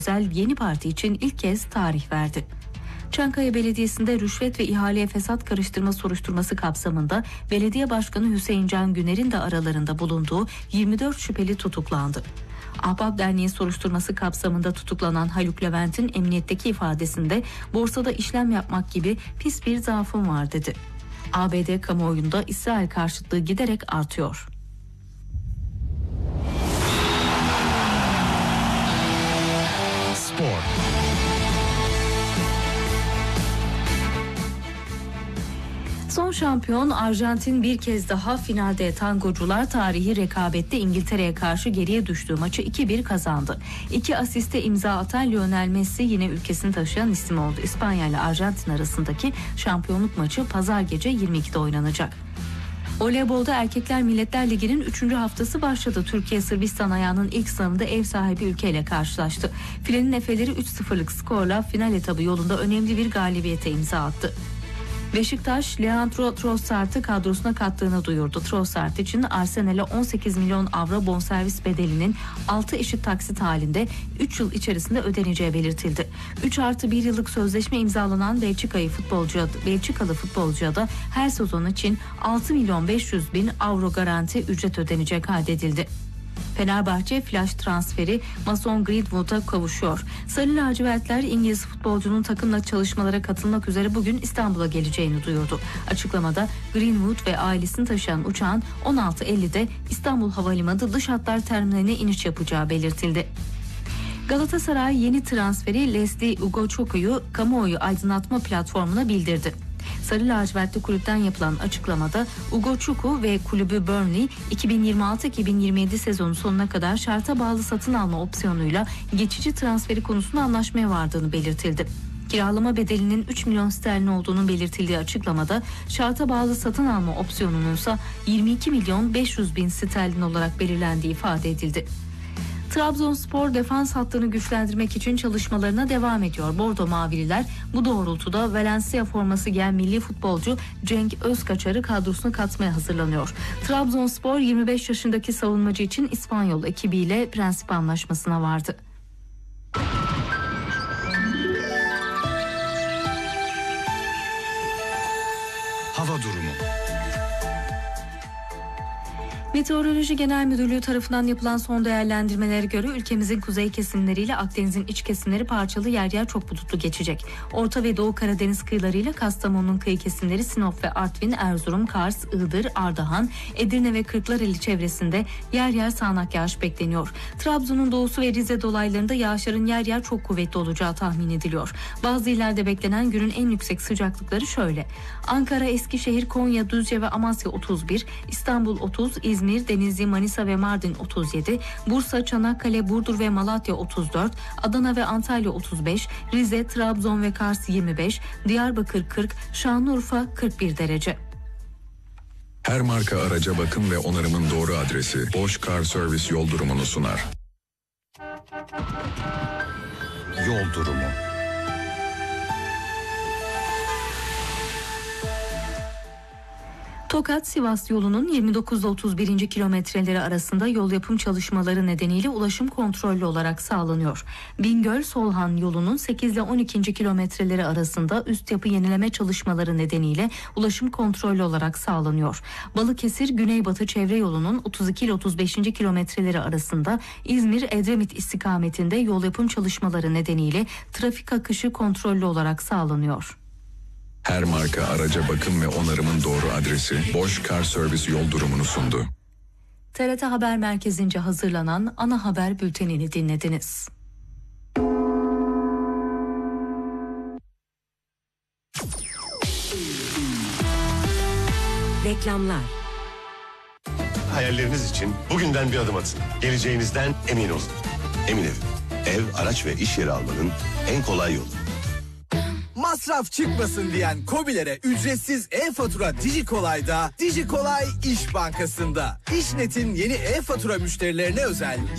Özel yeni parti için ilk kez tarih verdi. Çankaya Belediyesi'nde rüşvet ve ihaleye fesat karıştırma soruşturması kapsamında Belediye Başkanı Hüseyin Can Güner'in de aralarında bulunduğu 24 şüpheli tutuklandı. Ahbap Derneği soruşturması kapsamında tutuklanan Haluk Levent'in emniyetteki ifadesinde borsada işlem yapmak gibi pis bir zaafım var dedi. ABD kamuoyunda İsrail karşıtlığı giderek artıyor. Spor. Son şampiyon Arjantin bir kez daha finalde. Tangocular tarihi rekabette İngiltere'ye karşı geriye düştüğü maçı 2-1 kazandı. 2 asiste imza atan Lionel Messi yine ülkesini taşıyan isim oldu. İspanya ile Arjantin arasındaki şampiyonluk maçı pazar gece 22'de oynanacak. Voleybolda Erkekler Milletler Ligi'nin 3. haftası başladı. Türkiye Sırbistan ayağının ilk sınavında ev sahibi ülkeyle karşılaştı. Filenin Efeleri 3-0'lık skorla final etabı yolunda önemli bir galibiyete imza attı. Beşiktaş, Leandro Trossard'ı kadrosuna kattığını duyurdu. Trossard için Arsenal'e 18 milyon avro bonservis bedelinin 6 eşit taksit halinde 3 yıl içerisinde ödeneceği belirtildi. 3+1 yıllık sözleşme imzalanan Belçikalı futbolcuya da her sezon için 6 milyon 500 bin avro garanti ücret ödenecek kaydedildi. Fenerbahçe flash transferi Mason Greenwood'a kavuşuyor. Sarı lacivertler İngiliz futbolcunun takımla çalışmalara katılmak üzere bugün İstanbul'a geleceğini duyurdu. Açıklamada Greenwood ve ailesini taşıyan uçağın 16.50'de İstanbul Havalimanı dış hatlar terminaline iniş yapacağı belirtildi. Galatasaray yeni transferi Leslie Ugochukwu kamuoyu aydınlatma platformuna bildirdi. Sarı lacivertli kulüpten yapılan açıklamada Ugochukwu ve kulübü Burnley 2026-2027 sezonu sonuna kadar şarta bağlı satın alma opsiyonuyla geçici transferi konusunda anlaşmaya vardığını belirtildi. Kiralama bedelinin 3 milyon sterlin olduğunun belirtildiği açıklamada şarta bağlı satın alma opsiyonunun ise 22 milyon 500 bin sterlin olarak belirlendiği ifade edildi. Trabzonspor defans hattını güçlendirmek için çalışmalarına devam ediyor. Bordo Mavililer bu doğrultuda Valencia forması giyen milli futbolcu Cenk Özkaçar'ı kadrosuna katmaya hazırlanıyor. Trabzonspor 25 yaşındaki savunmacı için İspanyol ekibiyle prensip anlaşmasına vardı. Hava durumu. Meteoroloji Genel Müdürlüğü tarafından yapılan son değerlendirmelere göre ülkemizin kuzey kesimleriyle Akdeniz'in iç kesimleri parçalı yer yer çok bulutlu geçecek. Orta ve Doğu Karadeniz kıyılarıyla Kastamonu'nun kıyı kesimleri Sinop ve Artvin, Erzurum, Kars, Iğdır, Ardahan, Edirne ve Kırklareli çevresinde yer yer sağanak yağış bekleniyor. Trabzon'un doğusu ve Rize dolaylarında yağışların yer yer çok kuvvetli olacağı tahmin ediliyor. Bazı illerde beklenen günün en yüksek sıcaklıkları şöyle: Ankara, Eskişehir, Konya, Düzce ve Amasya 31, İstanbul 30, İzmir, Denizli, Manisa ve Mardin 37, Bursa, Çanakkale, Burdur ve Malatya 34, Adana ve Antalya 35, Rize, Trabzon ve Kars 25, Diyarbakır 40, Şanlıurfa 41 derece. Her marka araca bakım ve onarımın doğru adresi Bosch Car Service yol durumunu sunar. Yol durumu. Tokat-Sivas yolunun 29 ile 31. kilometreleri arasında yol yapım çalışmaları nedeniyle ulaşım kontrollü olarak sağlanıyor. Bingöl-Solhan yolunun 8 ile 12. kilometreleri arasında üst yapı yenileme çalışmaları nedeniyle ulaşım kontrollü olarak sağlanıyor. Balıkesir-Güneybatı çevre yolunun 32 ile 35. kilometreleri arasında İzmir-Edremit istikametinde yol yapım çalışmaları nedeniyle trafik akışı kontrollü olarak sağlanıyor. Her marka araca bakım ve onarımın doğru adresi Bosch Car Service yol durumunu sundu. TRT Haber Merkezi'nce hazırlanan ana haber bültenini dinlediniz. Reklamlar. Hayalleriniz için bugünden bir adım atın. Geleceğinizden emin olun. Emin Ev, araç ve iş yeri almanın en kolay yolu. Masraf çıkmasın diyen KOBİ'lere ücretsiz e-fatura Dijikolay'da, Dijikolay İş Bankası'nda. İşnet'in yeni e-fatura müşterilerine özel